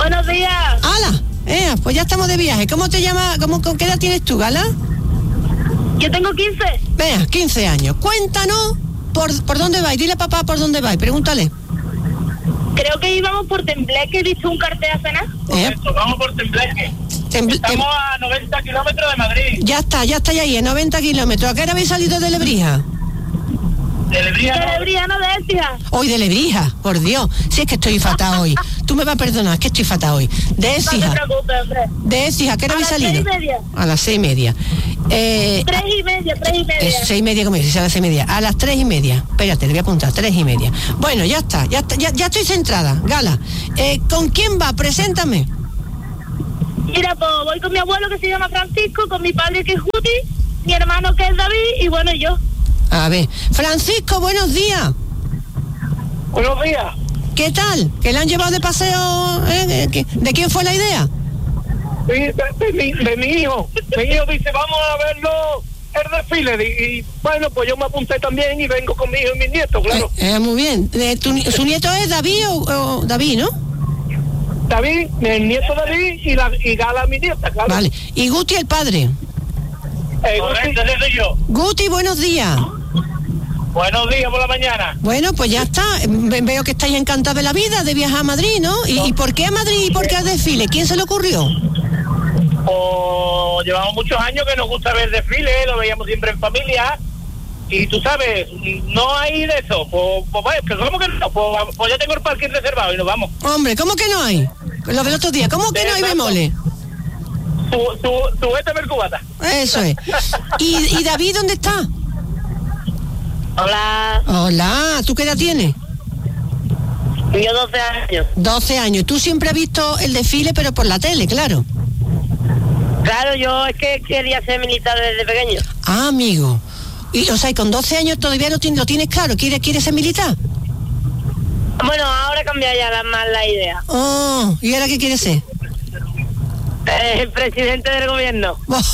Buenos días. ¡Hala! Pues ya estamos de viaje. ¿Cómo te llamas? ¿Qué edad tienes tú, Gala? Yo tengo 15. Venga, 15 años. Cuéntanos por dónde vais. Dile a papá por dónde vais. Pregúntale. Creo que íbamos por Tembleque, he visto un cartel a cenar. Correcto, vamos por Tembleque. Estamos a 90 kilómetros de Madrid. Ya estáis ahí, a 90 kilómetros. ¿A qué hora habéis salido de Lebrija? De Lebrija, no de Écija. Hoy de Lebrija, por Dios. Si es que estoy fatal hoy. Tú me vas a perdonar, es que estoy fatal hoy. De Écija. No te preocupes, hombre. De Écija, ¿a qué hora habéis salido? A las 6:30. A las 6:30. 3:30. 6:30, como dices, a las 6:30. A las 3:30. Espérate, le voy a apuntar, 3:30. Bueno, ya estoy centrada. Gala, ¿con quién va? Preséntame. Mira, pues voy con mi abuelo que se llama Francisco, con mi padre que es Juti, mi hermano que es David y bueno, yo. A ver, Francisco, buenos días. Buenos días. ¿Qué tal? ¿Que le han llevado de paseo? ¿De quién fue la idea? De mi hijo. Mi hijo dice, vamos a verlo el desfile. Y bueno, pues yo me apunté también y vengo con mi hijo y mis nietos, claro. Muy bien. ¿Su nieto es David o David, no? David, el nieto David y Gala, mi nieta, claro. Vale. ¿Y Guti, el padre? Correcto, ese soy yo. Guti, buenos días. Buenos días por la mañana. Bueno, pues ya está. Veo que estáis encantados de la vida, de viajar a Madrid, ¿no? ¿Y por qué a Madrid y por qué al desfile? ¿Quién se le ocurrió? Pues llevamos muchos años que nos gusta ver desfile, lo veíamos siempre en familia. Y tú sabes, no hay de eso. Pues ¿cómo que no? Pues ya tengo el parking reservado y nos vamos. Hombre, ¿cómo que no hay? Lo del otro día, ¿cómo que no hay bemoles? Subete ver cubata. Eso es. ¿Y David dónde está? Hola. Hola, ¿tú qué edad tienes? Yo 12 años. 12 años. Tú siempre has visto el desfile, pero por la tele, claro. Claro, yo es que quería ser militar desde pequeño. Ah, amigo. Y con 12 años todavía lo tienes claro. ¿Quieres ser militar? Bueno, ahora cambia ya más la idea. Oh, ¿y ahora qué quieres ser? El presidente del gobierno.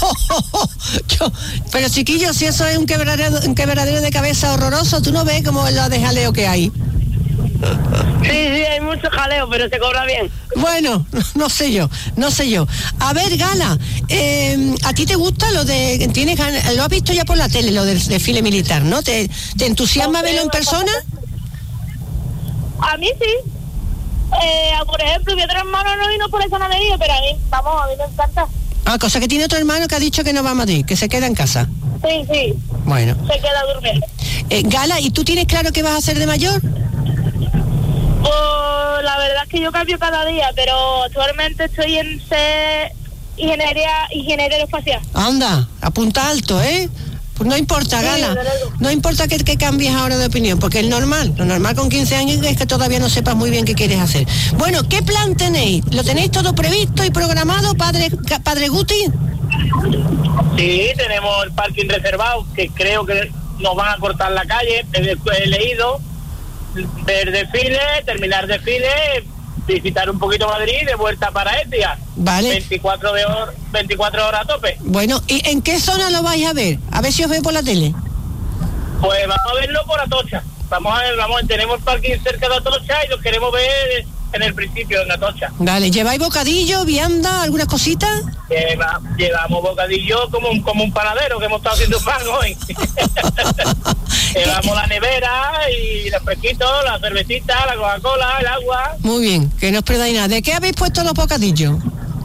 Pero chiquillo, si eso es un quebradero de cabeza horroroso, tú no ves como lo de jaleo que hay. Sí, hay mucho jaleo, pero se cobra bien. Bueno, no sé yo. A ver, Gala, ¿a ti te gusta lo de... lo has visto ya por la tele, lo del desfile militar, ¿no? ¿Te entusiasma verlo en persona? A mí sí. Por ejemplo, mi otro hermano no vino por esa navería, pero a mí me encanta. Ah, cosa que tiene otro hermano que ha dicho que no va a Madrid, que se queda en casa. Sí. Bueno. Se queda durmiendo. Gala, ¿y tú tienes claro qué vas a hacer de mayor? Pues la verdad es que yo cambio cada día, pero actualmente estoy en ingeniero espacial. Anda, apunta alto, ¿eh? Pues no importa, Gala, no importa que cambies ahora de opinión, porque lo normal con 15 años es que todavía no sepas muy bien qué quieres hacer. Bueno, ¿qué plan tenéis? ¿Lo tenéis todo previsto y programado, padre Guti? Sí, tenemos el parking reservado, que creo que nos van a cortar la calle, he leído, ver desfile, terminar desfile, visitar un poquito Madrid y de vuelta para Écija. Vale. 24 horas a tope. Bueno, ¿y en qué zona lo vais a ver? A ver si os veo por la tele. Pues vamos a verlo por Atocha. Tenemos el parking cerca de Atocha y lo queremos ver en el principio, en Atocha. Vale, ¿lleváis bocadillo, vianda, algunas cositas? Llevamos bocadillo como un panadero que hemos estado haciendo pan hoy. Llevamos la nevera y los fresquitos, la cervecita, la Coca-Cola, el agua. Muy bien, que no os perdáis nada. ¿De qué habéis puesto los bocadillos?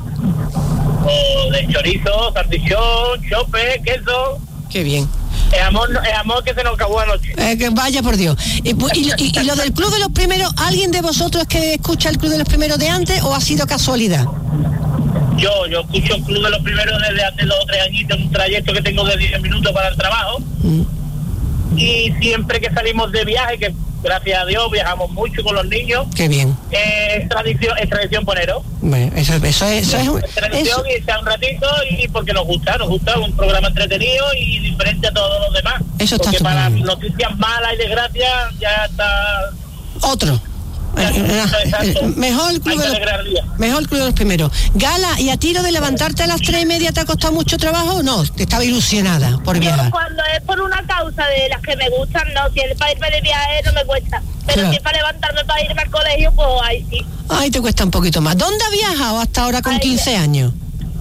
De chorizo, salchichón, chope, queso. Qué bien. Es amor que se nos acabó anoche. Que vaya por Dios. Y lo del Club de los Primeros, ¿alguien de vosotros que escucha el Club de los Primeros de antes o ha sido casualidad? Yo escucho el Club de los Primeros desde hace 2 o 3 añitos, un trayecto que tengo de 10 minutos para el trabajo. Y siempre que salimos de viaje, que gracias a Dios viajamos mucho con los niños. Qué bien. Es tradición poneros. Bueno, eso es tradición y está un ratito y porque nos gusta un programa entretenido y diferente a todos los demás. Eso está porque para bien. noticias malas y desgracias ya está otro. Mejor el Club de los Primeros. Gala, ¿y a ti lo de levantarte a las 3:30 te ha costado mucho trabajo o no? Te estaba ilusionada por viajar. Cuando es por una causa de las que me gustan, no. Si es para irme de viaje no me cuesta. Pero Claro. si es para levantarme para irme al colegio, pues ahí sí. Ay, te cuesta un poquito más. ¿Dónde has viajado hasta ahora con Ay, 15 años?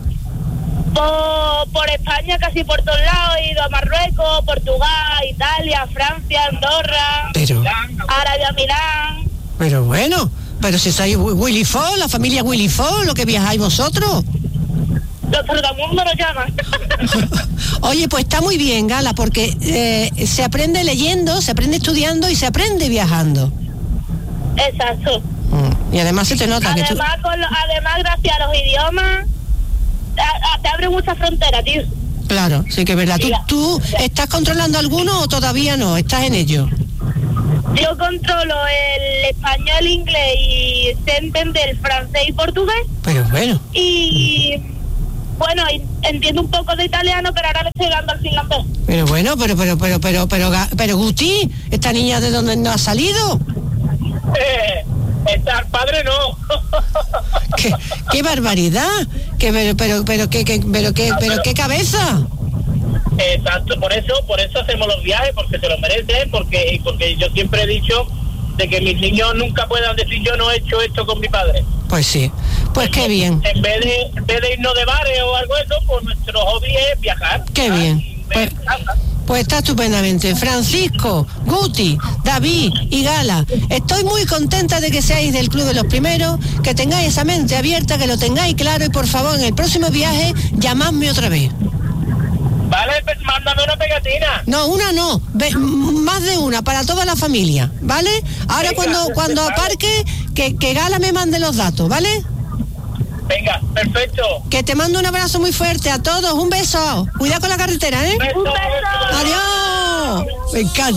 Por España, casi por todos lados. He ido a Marruecos, Portugal, Italia, Francia, Andorra, Arabia, Milán. Pero bueno, pero si sois Willy Fox, la familia Willy Fox, lo que viajáis vosotros. Los trotamundos nos llaman. Oye, pues está muy bien, Gala, porque se aprende leyendo, se aprende estudiando y se aprende viajando. Exacto. Y además se te nota que tú... Además, gracias a los idiomas, te abre muchas fronteras, tío. Claro, sí que es verdad. ¿Tú estás controlando alguno o todavía no? ¿Estás en ello? Yo controlo el español, inglés y sé entender el francés y portugués. Pero bueno. Y bueno, entiendo un poco de italiano, pero ahora le estoy dando al finlandés. Pero bueno, pero Guti, ¿esta niña de dónde no ha salido? Estar padre no. ¡Qué barbaridad! Pero qué cabeza. Exacto, por eso hacemos los viajes, porque se lo merecen, porque yo siempre he dicho de que mis niños nunca puedan decir yo no he hecho esto con mi padre. Pues sí, pues qué bien. En vez de irnos de bares o algo de eso, pues nuestro hobby es viajar. Qué bien. Pues está estupendamente. Francisco, Guti, David y Gala, estoy muy contenta de que seáis del Club de los Primeros, que tengáis esa mente abierta, que lo tengáis claro y por favor en el próximo viaje llamadme otra vez. Vale, pues mándame una pegatina. No, una no, más de una, para toda la familia, ¿vale? Ahora Venga, cuando vale. aparque, que Gala me mande los datos, ¿vale? Venga, perfecto. Que te mando un abrazo muy fuerte a todos, un beso. Cuidado con la carretera, ¿eh? Un beso. Un beso. Adiós. Me encanta.